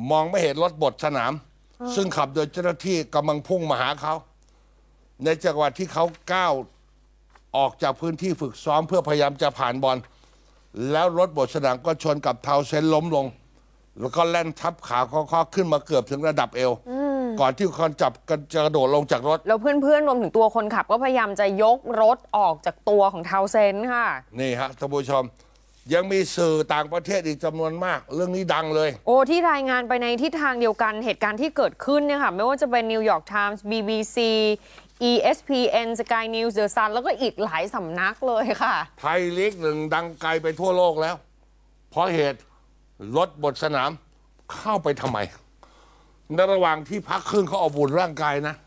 มองไม่เห็นรถบดสนามซึ่งขับโดยเจ้าหน้าที่กำลังพุ่งมาหาเขาในจังหวะที่เขาก้าวออกจากพื้นที่ฝึกซ้อมเพื่อพยายามจะผ่านบอลแล้วรถบดสนามก็ชนกับเทาเซนล้มลงแล้วก็แล่นทับขาเขาขึ้นมาเกือบถึงระดับเอวก่อนที่คนจับกันจะกระโดดลงจากรถแล้วเพื่อนๆรวมถึงตัวคนขับก็พยายามจะยกรถออกจากตัวของเทาเซนค่ะนี่ฮะท่านผู้ชมยังมีสื่อต่างประเทศอีกจำนวนมากเรื่องนี้ดังเลยโอ้ที่รายงานไปในทิศทางเดียวกันเหตุการณ์ที่เกิดขึ้นเนี่ยค่ะไม่ว่าจะเป็น New York Times BBC ESPN Sky News The Sun แล้วก็อีกหลายสำนักเลยค่ะไทยลีกหนึ่งดังไกลไปทั่วโลกแล้วเพราะเหตุรถบดสนามเข้าไปทำไมในระหว่างที่พักครึ่งเขาอบอุ่นร่างกายนะ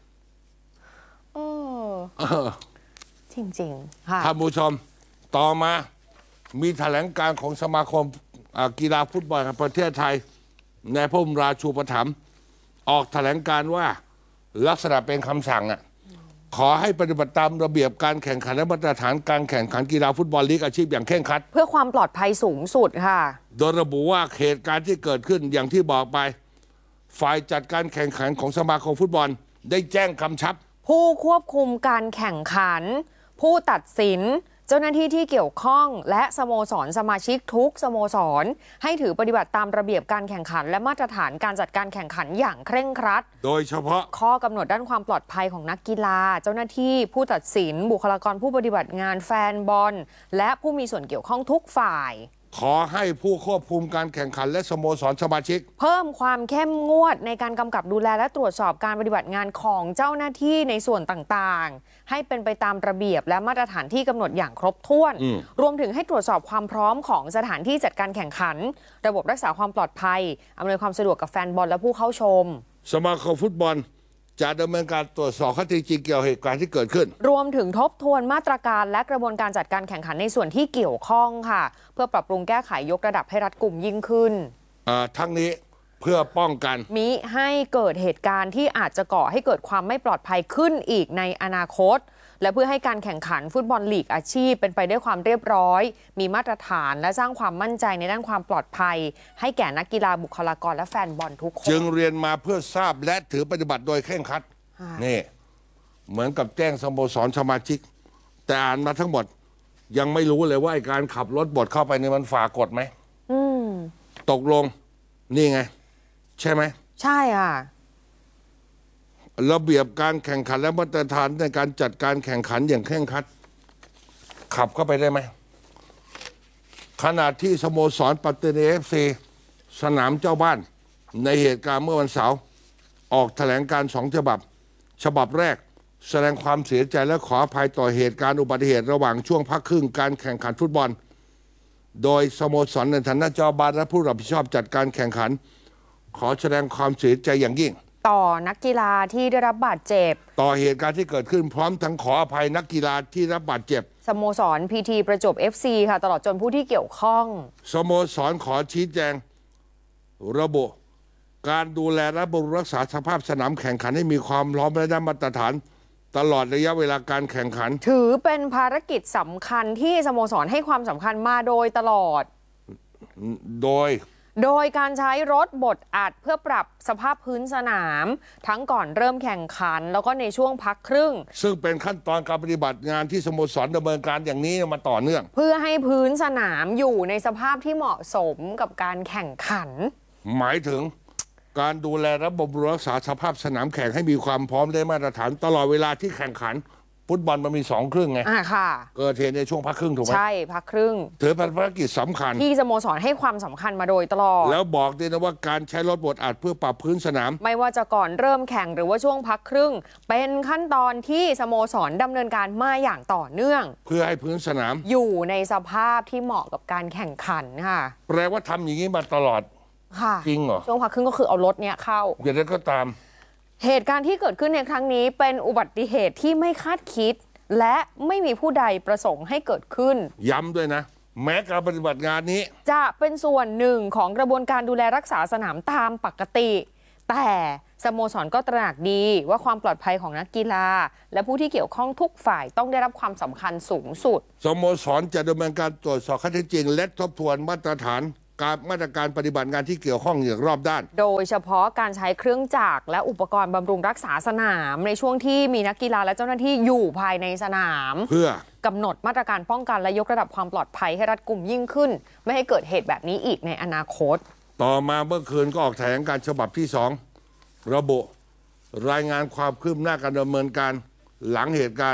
จริงๆค่ะท่านผู้ชมต่อมามีแถลงการของสมาคมกีฬาฟุตบอลแห่งประเทศไทยในพระบรมราชูปถัมภ์ออกแถลงการว่าลักษณะเป็นคำสั่งขอให้ปฏิบัติตามระเบียบการแข่งขันและมาตรฐานการแข่งขันกีฬาฟุตบอลลีกอาชีพอย่างเคร่งครัดเพื่อความปลอดภัยสูงสุดค่ะโดยระบุว่าเหตุการณ์ที่เกิดขึ้นอย่างที่บอกไปฝ่ายจัดการแข่งขันของสมาคมฟุตบอลได้แจ้งกำชับผู้ควบคุมการแข่งขันผู้ตัดสินเจ้าหน้าที่ที่เกี่ยวข้องและสโมสรสมาชิกทุกสโมสรให้ถือปฏิบัติตามระเบียบการแข่งขันและมาตรฐานการจัดการแข่งขันอย่างเคร่งครัดโดยเฉพาะข้อกำหนดด้านความปลอดภัยของนักกีฬาเจ้าหน้าที่ผู้ตัดสินบุคลากรผู้ปฏิบัติงานแฟนบอลและผู้มีส่วนเกี่ยวข้องทุกฝ่ายขอให้ผู้ควบคุมการแข่งขันและสโมสรสมาชิกเพิ่มความเข้มงวดในการกำกับดูแลและตรวจสอบการปฏิบัติงานของเจ้าหน้าที่ในส่วนต่างๆให้เป็นไปตามระเบียบและมาตรฐานที่กำหนดอย่างครบถ้วนรวมถึงให้ตรวจสอบความพร้อมของสถานที่จัดการแข่งขันระบบรักษาความปลอดภัยอำนวยความสะดวกกับแฟนบอลและผู้เข้าชมสมาคมฟุตบอลจะดำเนินการตรวจสอบข้อเท็จจริงเกี่ยวกับเหตุการณ์ที่เกิดขึ้นรวมถึงทบทวนมาตรการและกระบวนการจัดการแข่งขันในส่วนที่เกี่ยวข้องค่ะเพื่อปรับปรุงแก้ไขยกระดับให้รัดกุมยิ่งขึ้นทั้งนี้เพื่อป้องกันมิให้เกิดเหตุการณ์ที่อาจจะก่อให้เกิดความไม่ปลอดภัยขึ้นอีกในอนาคตและเพื่อให้การแข่งขันฟุตบอลลีกอาชีพเป็นไปด้วยความเรียบร้อยมีมาตรฐานและสร้างความมั่นใจในด้านความปลอดภัยให้แก่นักกีฬาบุคลากรและแฟนบอลทุกคนจึงเรียนมาเพื่อทราบและถือปฏิบัติโดยเคร่งครัดนี่เหมือนกับแจ้งสโมสรสมาชิกแต่อ่านมาทั้งหมดยังไม่รู้เลยว่าการขับรถบดเข้าไปในมันฝ่ากฎไหมตกลงนี่ไงใช่ไหมใช่ค่ะระเบียบการแข่งขันและมาตรฐานในการจัดการแข่งขันอย่างเคร่งครัดขับเข้าไปได้ไหมขณะที่สโมสรปัตตานี FC สนามเจ้าบ้านในเหตุการณ์เมื่อวันเสาร์ออกแถลงการ2 ฉบับแรกแสดงความเสียใจและขออภัยต่อเหตุการณ์อุบัติเหตุระหว่างช่วงพักครึ่งการแข่งขันฟุตบอลโดยสโมสรในฐานะเจ้าบ้านและผู้รับผิดชอบจัดการแข่งขันขอแสดงความเสียใจอย่างยิ่งต่อนักกีฬาที่ได้รับบาดเจ็บต่อเหตุการณ์ที่เกิดขึ้นพร้อมทั้งขออภัยนักกีฬาที่รับบาดเจ็บสโมสร PT ประจวบ FC ค่ะตลอดจนผู้ที่เกี่ยวข้องสโมสรขอชี้แจงระบุการดูแลและบำรุงรักษาสภาพสนามแข่งขันให้มีความพร้อมและได้มาตรฐานตลอดระยะเวลาการแข่งขันถือเป็นภารกิจสำคัญที่สโมสรให้ความสำคัญมาโดยตลอดโดยการใช้รถบดอัดเพื่อปรับสภาพพื้นสนามทั้งก่อนเริ่มแข่งขันแล้วก็ในช่วงพักครึ่งซึ่งเป็นขั้นตอนการปฏิบัติงานที่สโมสรดำเนินการอย่างนี้มาต่อเนื่องเพื่อให้พื้นสนามอยู่ในสภาพที่เหมาะสมกับการแข่งขันหมายถึงการดูแลและบำรุงรักษาสภาพสนามแข่งให้มีความพร้อมได้มาตรฐานตลอดเวลาที่แข่งขันฟุตบอลมันมี2 ครึ่งไงค่ะเกิดเหตุในช่วงพักครึ่งถูกไหมใช่พักครึ่งถือเป็นภารกิจสำคัญที่สโมสรให้ความสำคัญมาโดยตลอดแล้วบอกด้วยนะว่าการใช้รถบดอัดเพื่อปรับพื้นสนามไม่ว่าจะก่อนเริ่มแข่งหรือว่าช่วงพักครึ่งเป็นขั้นตอนที่สโมสรดำเนินการมาอย่างต่อเนื่องเพื่อให้พื้นสนามอยู่ในสภาพที่เหมาะกับการแข่งขันค่ะแปลว่าทำอย่างนี้มาตลอดค่ะจริงเหรอช่วงพักครึ่งก็คือเอารถเนี้ยเข้าอย่างนั้นก็ตามเหตุการณ์ที่เกิดขึ้นในครั้งนี้เป็นอุบัติเหตุที่ไม่คาดคิดและไม่มีผู้ใดประสงค์ให้เกิดขึ้นย้ำด้วยนะแม้การปฏิบัติงานนี้จะเป็นส่วนหนึ่งของกระบวนการดูแลรักษาสนามตามปกติแต่สโมสรก็ตระหนักดีว่าความปลอดภัยของนักกีฬาและผู้ที่เกี่ยวข้องทุกฝ่ายต้องได้รับความสำคัญสูงสุดสโมสรจะดำเนินการตรวจสอบข้อเท็จจริงและทบทวนมาตรฐานการมาตรการปฏิบัติงานที่เกี่ยวข้องอย่างรอบด้านโดยเฉพาะการใช้เครื่องจักรและอุปกรณ์บำรุงรักษาสนามในช่วงที่มีนักกีฬาและเจ้าหน้าที่อยู่ภายในสนามเพื่อกำหนดมาตรการป้องกันและยกระดับความปลอดภัยให้รัดกุมยิ่งขึ้นไม่ให้เกิดเหตุแบบนี้อีกในอนาคตต่อมาเมื่อคืนก็ออกแถลงการฉบับที่ 2ระบุรายงานความคืบหน้าการดำเนินการหลังเหตุการณ์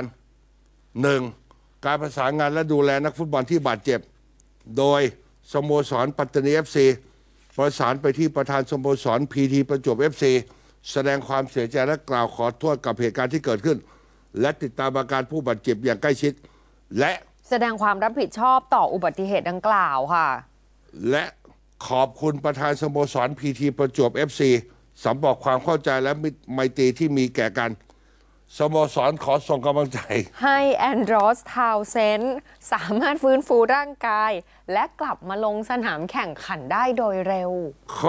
1. การประสานงานและดูแลนักฟุตบอลที่บาดเจ็บโดยสโมสรปัตตานี FC ประสานไปที่ประธานสโมสร PT ประจวบ FC แสดงความเสียใจและกล่าวขอโทษกับเหตุการณ์ที่เกิดขึ้นและติดตามอาการผู้บาดเจ็บอย่างใกล้ชิดและแสดงความรับผิดชอบต่ออุบัติเหตุดังกล่าวค่ะและขอบคุณประธานสโมสร PT ประจวบ FC สำบอกความเข้าใจและไมตรีที่มีแก่กันสโมสรขอส่งกำลังใจให้แอนดรอส ทาวเซนต์สามารถฟื้นฟูร่างกายและกลับมาลงสนามแข่งขันได้โดยเร็วข้อ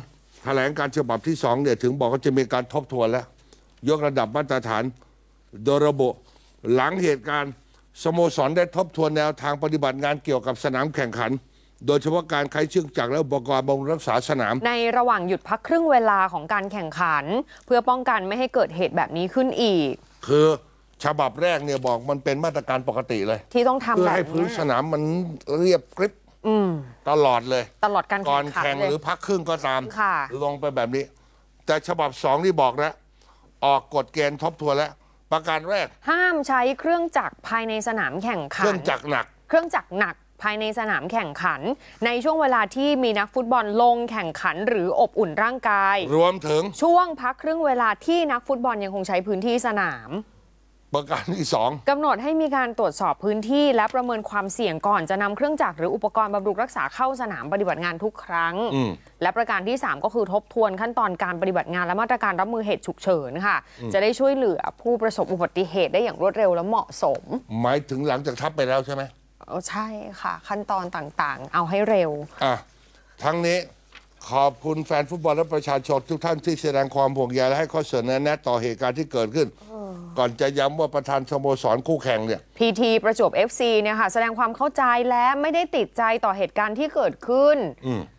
2 แถลงการฉบับที่ 2เนี่ยถึงบอกว่าจะมีการทบทวนแล้วยกระดับมาตรฐานโดยระบุหลังเหตุการณ์สโมสรได้ทบทวนแนวทางปฏิบัติงานเกี่ยวกับสนามแข่งขันโดยเฉพาะการใช้เครื่องจักรและอุปกรณ์บำรุงรักษาสนามในระหว่างหยุดพักครึ่งเวลาของการแข่งขันเพื่อป้องกันไม่ให้เกิดเหตุแบบนี้ขึ้นอีกคือฉบับแรกเนี่ยบอกมันเป็นมาตรการปกติเลยที่ต้องทำเพื่อให้พื้นสนามมันเรียบกริบตลอดเลยตลอดการก่อนแข่งหรือพักครึ่งก็ตามลงไปแบบนี้แต่ฉบับ2ที่บอกนะออกกฎเกณฑ์ทบทวนแล้วประการแรกห้ามใช้เครื่องจักรภายในสนามแข่งขันเครื่องจักรหนักภายในสนามแข่งขันในช่วงเวลาที่มีนักฟุตบอลลงแข่งขันหรืออบอุ่นร่างกายรวมถึงช่วงพักครึ่งเวลาที่นักฟุตบอลยังคงใช้พื้นที่สนามประการที่2 กำหนดให้มีการตรวจสอบพื้นที่และประเมินความเสี่ยงก่อนจะนำเครื่องจักรหรืออุปกรณ์บำรุงรักษาเข้าสนามปฏิบัติงานทุกครั้งและประการที่3ก็คือทบทวนขั้นตอนการปฏิบัติงานและมาตรการรับมือเหตุฉุกเฉินค่ะจะได้ช่วยเหลือผู้ประสบอุบัติเหตุได้อย่างรวดเร็วและเหมาะสมหมายถึงหลังจากทับไปแล้วใช่ไหมใช่ค่ะขั้นตอนต่างๆเอาให้เร็วทั้งนี้ขอบคุณแฟนฟุตบอลและประชาชนทุกท่านที่แสดงความห่วงใยและให้ข้อเสนอแนะต่อเหตุการณ์ที่เกิดขึ้นก่อนจะย้ำว่าประธานสโมสรคู่แข่งเนี่ย PT ประจวบ FC เนี่ยค่ะแสดงความเข้าใจและไม่ได้ติดใจต่อเหตุการณ์ที่เกิดขึ้น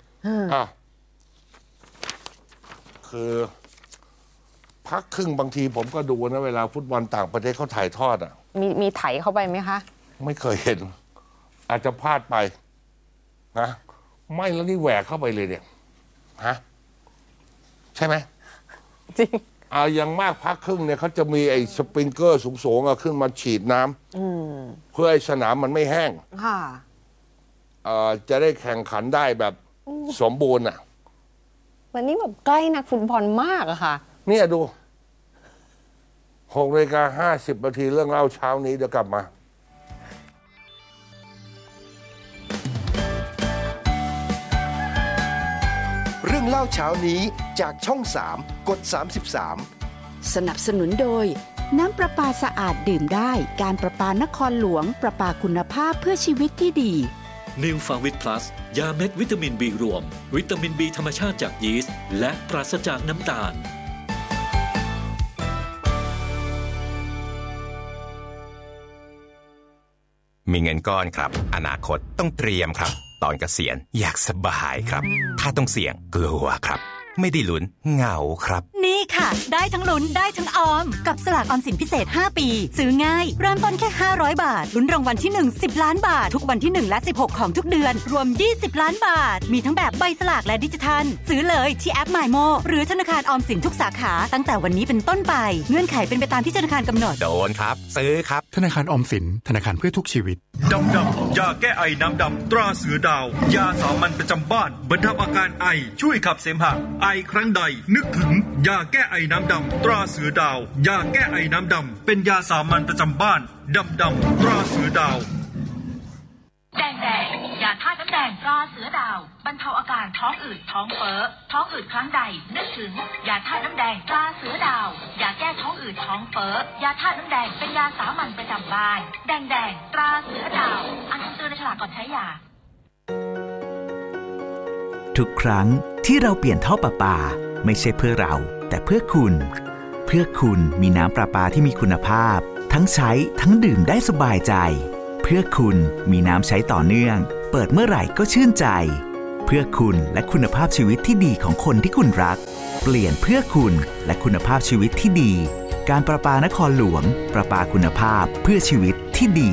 คือพักครึ่งบางทีผมก็ดูนะเวลาฟุตบอลต่างประเทศเขาถ่ายทอดมีไถเข้าไปไหมคะไม่เคยเห็นอาจจะพลาดไปนะไม่แล้วนี่แหวกเข้าไปเลยเนี่ยฮะใช่ไหมจริงอย่างมากพักครึ่งเนี่ยเขาจะมีไอ้สปริงเกอร์สูงๆขึ้นมาฉีดน้ำเพื่อให้สนามมันไม่แห้งจะได้แข่งขันได้แบบสมบูรณ์วันนี้แบบใกล้นักฟุตบอลมากอะค่ะเนี่ยดู6:50 นาทีเรื่องเล่าเช้านี้เดี๋ยวกลับมาเรื่องเล่าเช้านี้จากช่อง3กด33 สนับสนุนโดยน้ำประปาสะอาดดื่มได้การประปานครหลวงประปาคุณภาพเพื่อชีวิตที่ดี New Favit Plus ยาเม็ดวิตามิน B รวมวิตามิน B ธรรมชาติจากยีสต์และปราศจากน้ำตาลมีเงินก้อนครับอนาคตต้องเตรียมครับตอนเกษียณอยากสบายครับถ้าต้องเสี่ยงกลัวครับไม่ได้ลุ้นเหงาครับนี่ค่ะได้ทั้งลุ้นได้ทั้งออมกับสลากออมสินพิเศษ5ปีซื้อง่ายเริ่มต้นแค่500บาทลุ้นรางวัลที่1 10ล้านบาททุกวันที่1และ16ของทุกเดือนรวม20ล้านบาทมีทั้งแบบใบสลากและดิจิทัลซื้อเลยที่แอป MyMo หรือธนาคารออมสินทุกสาขาตั้งแต่วันนี้เป็นต้นไปเงื่อนไขเป็นไปตามที่ธนาคารกำหนดโดนครับซื้อครับธนาคารออมสินธนาคารเพื่อทุกชีวิตดำยาแก้ไอน้ำดำตราเสือดาวยาสามัญประจำบ้านบรรเทาอาการไอช่วยขับเสมหะไอครั้งใดนึกถึงยาแก้ไอน้ำดำตราเสือดาวยาแก้ไอน้ำดำเป็นยาสามัญประจำบ้านดำตราเสือดาวแดงยาธาตุน้ำแดงตราเสือดาวบรรเทาอาการท้องอืดท้องเฟ้อท้องอืดครั้งใดนึกถึงยาธาตุน้ำแดงตราเสือดาวยาแก้ท้องอืดท้องเฟ้อยาธาตุน้ำแดงเป็นยาสามัญประจำบ้านแดงตราเสือดาวอ่านคำเตือนในฉลากก่อนใช้ยาทุกครั้งที่เราเปลี่ยนท่อประปาไม่ใช่เพื่อเราแต่เพื่อคุณมีน้ำประปาที่มีคุณภาพทั้งใช้ทั้งดื่มได้สบายใจเพื่อคุณมีน้ำใช้ต่อเนื่องเปิดเมื่อไหร่ก็ชื่นใจเพื่อคุณและคุณภาพชีวิตที่ดีของคนที่คุณรักเปลี่ยนเพื่อคุณและคุณภาพชีวิตที่ดีการประปานครหลวงประปาคุณภาพเพื่อชีวิตที่ดี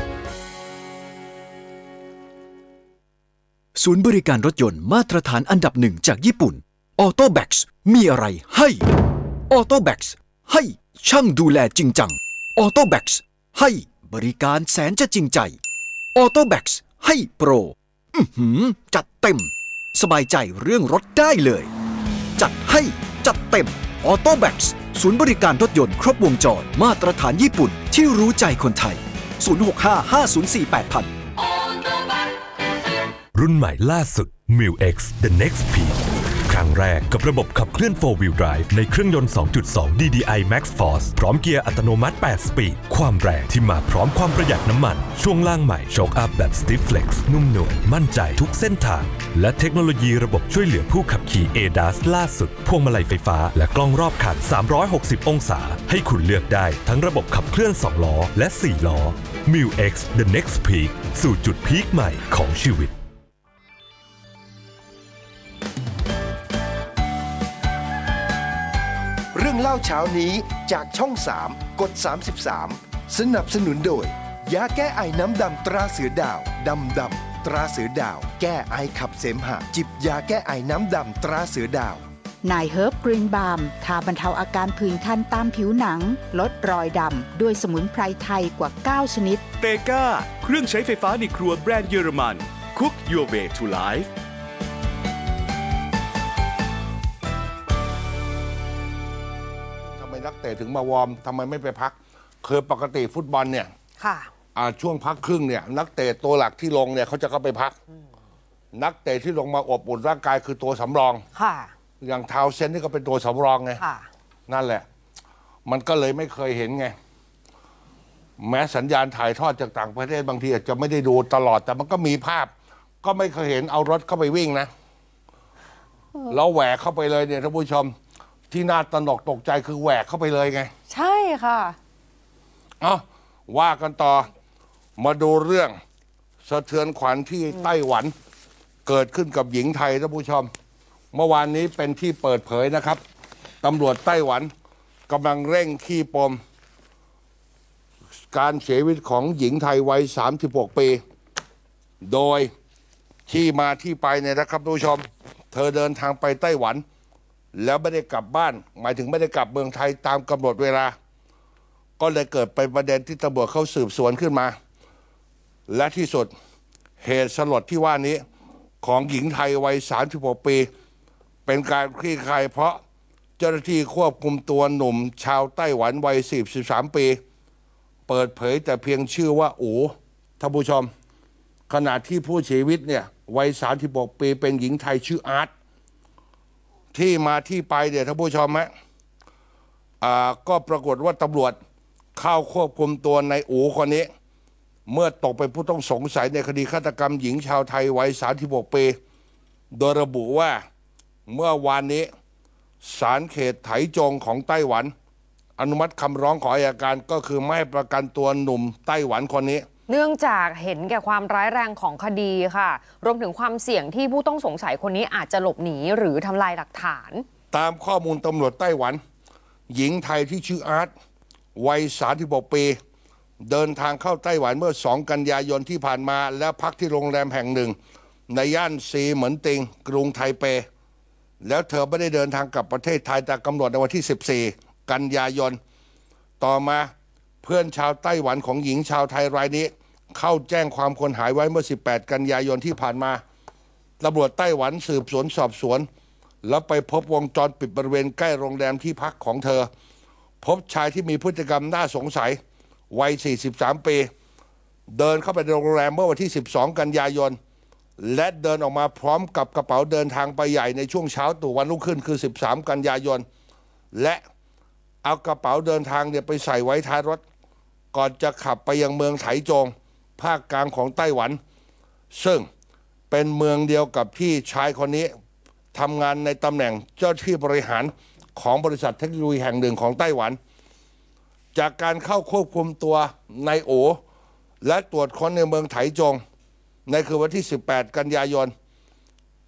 ศูนย์บริการรถยนต์มาตรฐานอันดับหนึ่งจากญี่ปุ่น Autobax มีอะไรให้ Autobax ให้ช่างดูแลจริงจัง Autobax ให้บริการแสนจะจริงใจ Autobax ให้โปรจัดเต็มสบายใจเรื่องรถได้เลยจัดให้จัดเต็ม Autobax ศูนย์บริการรถยนต์ครบวงจรมาตรฐานญี่ปุ่นที่รู้ใจคนไทย 065-504-8000 รุ่นใหม่ล่าสุด MIL-X The Next Peak ครั้งแรกกับระบบขับเคลื่อน 4-wheel drive ในเครื่องยนต์ 2.2 DDI Max Force พร้อมเกียร์อัตโนมัติ 8 สปีดความแรงที่มาพร้อมความประหยัดน้ำมันช่วงล่างใหม่โชคอัพแบบ Stiff Flex นุ่มนวลมั่นใจทุกเส้นทางและเทคโนโลยีระบบช่วยเหลือผู้ขับขี่ ADAS ล่าสุดพวงมาลัยไฟฟ้าและกล้องรอบคัน360 องศาให้คุณเลือกได้ทั้งระบบขับเคลื่อน 2 ล้อและ 4 ล้อ MIL-X The Next Peak สู่จุดพีคใหม่ของชีวิตเรื่องเล่าเช้านี้จากช่อง 3 กด 33 สนับสนุนโดยยาแก้ไอน้ำดำตราเสือดาวดำตราเสือดาวแก้ไอขับเสมหะจิบยาแก้ไอน้ำดำตราเสือดาวนายเฮิร์บกรีนบาล์มทาบรรเทาอาการผื่นคันตามผิวหนังลดรอยดำด้วยสมุนไพรไทยกว่า 9 ชนิดเตก้าเครื่องใช้ไฟฟ้าในครัวแบรนด์เยอรมัน Cook Your Way to Life นักเตะถึงมาวอร์มทำไมไม่ไปพักคือปกติฟุตบอลเนี่ยช่วงพักครึ่งเนี่ยนักเตะตัวหลักที่ลงเนี่ยเขาจะเข้าไปพักนักเตะที่ลงมาอบอุ่นร่างกายคือตัวสำรองอย่างทาวเซนนี่ก็เป็นตัวสำรองไงนั่นแหละมันก็เลยไม่เคยเห็นไงแม้สัญญาณถ่ายทอดจากต่างประเทศบางทีอาจจะไม่ได้ดูตลอดแต่มันก็มีภาพก็ไม่เคยเห็นเอารถเข้าไปวิ่งนะแล้วแหวกเข้าไปเลยเนี่ยท่านผู้ชมที่น่าตระหนกตกใจคือแหวกเข้าไปเลยไงใช่ค่ะว่ากันต่อมาดูเรื่องสะเทือนขวัญที่ไต้หวันเกิดขึ้นกับหญิงไทยท่านผู้ชมเมื่อวานนี้เป็นที่เปิดเผยนะครับตำรวจไต้หวันกำลังเร่งขี้ปมการเสียชีวิตของหญิงไทยวัย36 ปีโดยที่มาที่ไปเนี่ยนะครับท่านผู้ชมเธอเดินทางไปไต้หวันแล้วไม่ได้กลับบ้านหมายถึงไม่ได้กลับเมืองไทยตามกำหนดเวลาก็เลยเกิดเป็นประเด็นที่ตำรวจเขาสืบสวนขึ้นมาและที่สุดเหตุสลดที่ว่านี้ของหญิงไทยวัย36 ปีเป็นการคลี่คลายเพราะเจ้าหน้าที่ควบคุมตัวหนุ่มชาวไต้หวันวัย43 ปีเปิดเผยแต่เพียงชื่อว่าอู๋ท่านผู้ชมขณะที่ผู้เสียชีวิตเนี่ยวัย36 ปีเป็นหญิงไทยชื่ออาร์ตที่มาที่ไปเดี๋ยวท่านผู้ชมก็ปรากฏว่าตำรวจเข้าควบคุมตัวในอู๋คนนี้เมื่อตกเป็นผู้ต้องสงสัยในคดีฆาตกรรมหญิงชาวไทยวัย36 ปีโดยระบุว่าเมื่อวานนี้ศาลเขตไถจงของไต้หวันอนุมัติคำร้องของอัยการก็คือไม่ให้ประกันตัวหนุ่มไต้หวันคนนี้เนื่องจากเห็นแก่ความร้ายแรงของคดีค่ะรวมถึงความเสี่ยงที่ผู้ต้องสงสัยคนนี้อาจจะหลบหนีหรือทำลายหลักฐานตามข้อมูลตำรวจไต้หวันหญิงไทยที่ชื่ออาร์ตวัย36 ปีเดินทางเข้าไต้หวันเมื่อ2 กันยายนที่ผ่านมาและพักที่โรงแรมแห่งหนึ่งในย่านซีเหมินติงกรุงไทเปแล้วเธอไม่ได้เดินทางกลับประเทศไทยตามกำหนดในวันที่14 กันยายนต่อมาเพื่อนชาวไต้หวันของหญิงชาวไทยรายนี้เข้าแจ้งความคนหายไว้เมื่อ18 กันยายนที่ผ่านมาตำรวจไต้หวันสืบสวนสอบสวนแล้วไปพบวงจรปิดบริเวณใกล้โรงแรมที่พักของเธอพบชายที่มีพฤติกรรมน่าสงสัยวัย43 ปีเดินเข้าไปในโรงแรมเมื่อวันที่12 กันยายนและเดินออกมาพร้อมกับกระเป๋าเดินทางไปใหญ่ในช่วงเช้าตู่วันรุ่งขึ้นคือ13 กันยายนและเอากระเป๋าเดินทางเนี่ยไปใส่ไว้ท้ายรถก่อนจะขับไปยังเมืองไถจงภาคกลางของไต้หวันซึ่งเป็นเมืองเดียวกับที่ชายคนนี้ทำงานในตำแหน่งเจ้าหน้าที่บริหารของบริษัทเทคโนโลยีแห่งหนึ่งของไต้หวันจากการเข้าควบคุมตัวนายโอและตรวจค้นในเมืองไถจงในคืนวันที่18 กันยายน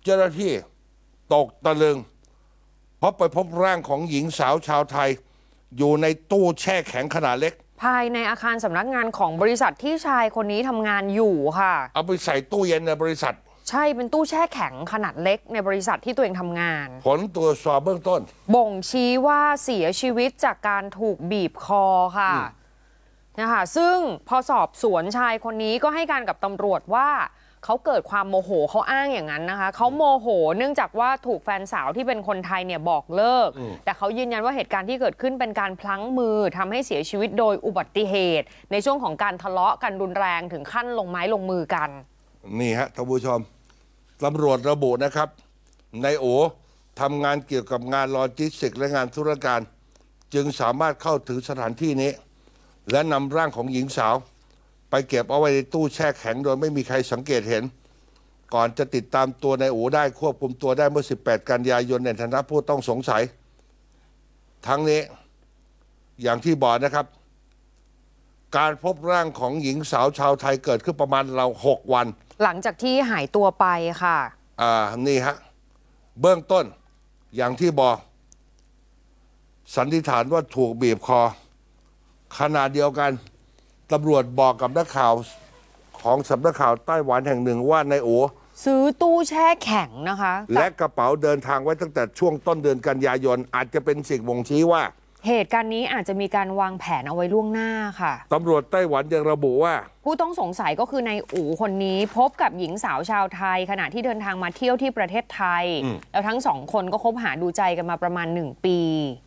เจ้าหน้าที่ตกตะลึงเพราะไปพบร่างของหญิงสาวชาวไทยอยู่ในตู้แช่แข็งขนาดเล็กภายในอาคารสำนักงานของบริษัทที่ชายคนนี้ทำงานอยู่ค่ะเอาไปใส่ตู้เย็นในบริษัทใช่เป็นตู้แช่แข็งขนาดเล็กในบริษัทที่ตัวเองทำงานผลตรวจสอบเบื้องต้นบ่งชี้ว่าเสียชีวิตจากการถูกบีบคอค่ะนะคะซึ่งพอสอบสวนชายคนนี้ก็ให้การกับตำรวจว่าเขาเกิดความโมโหเขาอ้างอย่างนั้นนะคะเขาโมโหเนื่องจากว่าถูกแฟนสาวที่เป็นคนไทยเนี่ยบอกเลิกแต่เขายืนยันว่าเหตุการณ์ที่เกิดขึ้นเป็นการพลั้งมือทำให้เสียชีวิตโดยอุบัติเหตุในช่วงของการทะเลาะกันรุนแรงถึงขั้นลงไม้ลงมือกันนี่ฮะท่านผู้ชมตำรวจระบุนะครับนายโอทำงานเกี่ยวกับงานโลจิสติกส์และงานธุรการจึงสามารถเข้าถึงสถานที่นี้และนำร่างของหญิงสาวไปเก็บเอาไว้ในตู้แช่แข็งโดยไม่มีใครสังเกตเห็นก่อนจะติดตามตัวนายโอได้ควบคุมตัวได้เมื่อ18กันยายนในฐานะผู้ต้องสงสัยทั้งนี้อย่างที่บอกนะครับการพบร่างของหญิงสาวชาวไทยเกิดขึ้นประมาณ6 วันหลังจากที่หายตัวไปค่ะนี่ฮะเบื้องต้นอย่างที่บอกสันนิษฐานว่าถูกบีบคอขณะเดียวกันตำรวจบอกกับนักข่าวของสำนักข่าวไต้หวันแห่งหนึ่งว่านายโอซื้อตู้แช่แข็งนะคะและกระเป๋าเดินทางไว้ตั้งแต่ช่วงต้นเดือนกันยายนอาจจะเป็นสิ่งบ่งชี้ว่าเหตุการณ์นี้อาจจะมีการวางแผนเอาไว้ล่วงหน้าค่ะตำรวจไต้หวันยังระบุว่าผู้ต้องสงสัยก็คือนายอู๋คนนี้พบกับหญิงสาวชาวไทยขณะที่เดินทางมาเที่ยวที่ประเทศไทยแล้วทั้งสองคนก็คบหาดูใจกันมาประมาณ1 ปี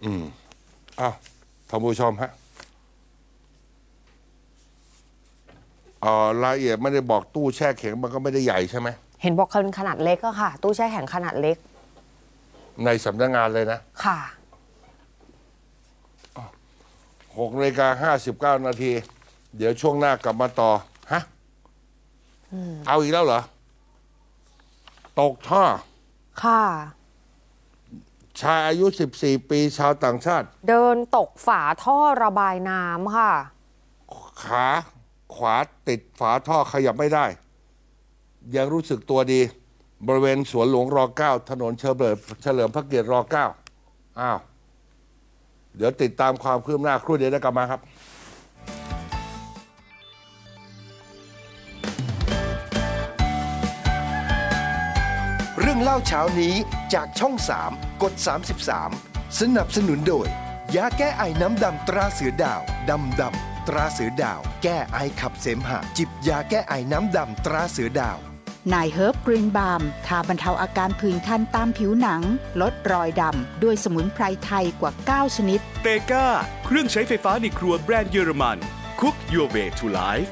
ท่านผู้ชมฮะรายละเอียดไม่ได้บอกตู้แช่แข็งมันก็ไม่ได้ใหญ่ใช่ไหมเห็นบอกเป็นขนาดเล็กก็ค่ะตู้แช่แข็งขนาดเล็กในสำนักงานเลยนะค่ะ 6:59 นาทีเดี๋ยวช่วงหน้ากลับมาต่อฮะเอาอีกแล้วเหรอตกท่อค่ะชายอายุ14 ปีชาวต่างชาติเดินตกฝาท่อระบายน้ำค่ะขาขวาติดฝาท่อขยับไม่ได้ยังรู้สึกตัวดีบริเวณสวนหลวงร9ถนนเฉลิมพระเกียรติร9เดี๋ยวติดตามความคืบหน้าครู่เดียวได้กลับมาครับเรื่องเล่าเช้านี้จากช่อง3กด33สนับสนุนโดยยาแก้ไอน้ำดำตราเสือดาวดำตราเสือดาวแก้ไอขับเสมหะจิบยาแก้ไอน้ำดำตราเสือดาวนายเฮิร์บกรีนบาล์มทาบรรเทาอาการผื่นคันตามผิวหนังลดรอยดำด้วยสมุนไพรไทยกว่า9ชนิดเตก้าเครื่องใช้ไฟฟ้าในครัวแบรนด์เยอรมัน Cook Your Way to Life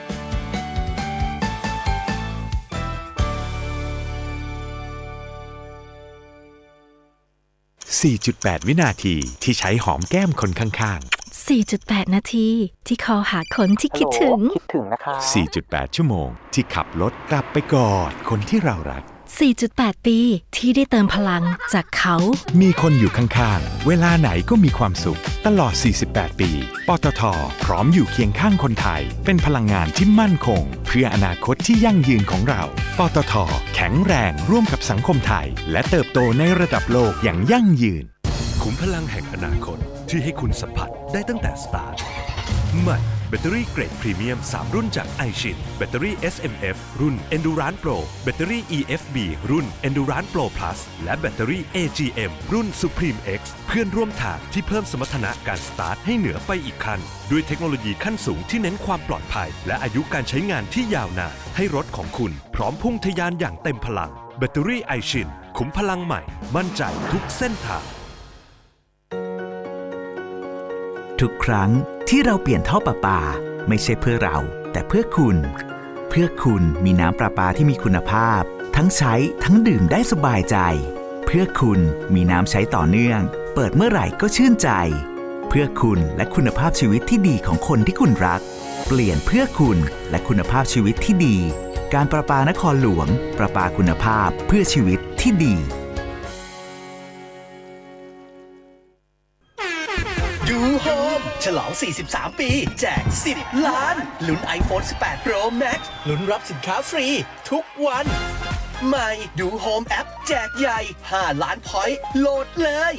4.8 วินาทีที่ใช้หอมแก้มคนข้างๆ 4.8 นาทีที่คอหาคนที่คิดถึงนะคะ 4.8 ชั่วโมงที่ขับรถกลับไปกอดคนที่เรารัก 4.8 ปีที่ได้เติมพลังจากเขามีคนอยู่ข้างๆเวลาไหนก็มีความสุขตลอด48 ปีปตท.พร้อมอยู่เคียงข้างคนไทยเป็นพลังงานที่มั่นคงเพื่ออนาคตที่ยั่งยืนของเราปตท.แข็งแรงร่วมกับสังคมไทยและเติบโตในระดับโลกอย่างยั่งยืนขุมพลังแห่งอนาคตที่ให้คุณสัมผัสได้ตั้งแต่สตาร์ทใหม่แบตเตอรี่เกรดพรีเมียม3รุ่นจากไอชินแบตเตอรี่ SMF รุ่น Endurance Pro แบตเตอรี่ EFB รุ่น Endurance Pro Plus และแบตเตอรี่ AGM รุ่น Supreme X เพื่อนร่วมทางที่เพิ่มสมรรถนะการสตาร์ทให้เหนือไปอีกขั้นด้วยเทคโนโลยีขั้นสูงที่เน้นความปลอดภัยและอายุการใช้งานที่ยาวนานให้รถของคุณพร้อมพุ่งทะยานอย่างเต็มพลังแบตเตอรี่ไอชินขุมพลังใหม่มั่นใจทุกเส้นทางทุกครั้งที่เราเปลี่ยนท่อประปาไม่ใช่เพื่อเราแต่เพื่อคุณเพื่อคุณมีน้ำประปาที่มีคุณภาพทั้งใช้ทั้งดื่มได้สบายใจเพื่อคุณมีน้ำใช้ต่อเนื่องเปิดเมื่อไหร่ก็ชื่นใจเพื่อคุณและคุณภาพชีวิตที่ดีของคนที่คุณรักเปลี่ยนเพื่อคุณและคุณภาพชีวิตที่ดีการประปานครหลวงประปาคุณภาพเพื่อชีวิตที่ดีดูโฮมฉลอง43 ปีแจก10 ล้านลุ้น iPhone 18 Pro Max ลุ้นรับสินค้าฟรีทุกวันใหม่ดูโฮมแอปแจกใหญ่5 ล้านพอยต์โหลดเลย